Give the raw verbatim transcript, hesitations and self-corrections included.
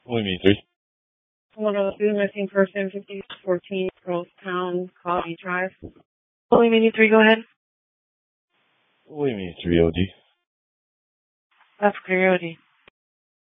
William eighty-three. one oh two, missing person, fifty fourteen, Rose Town, Coffee Drive. William eighty-three, go ahead. William eighty-three, O D. That's clear, O D.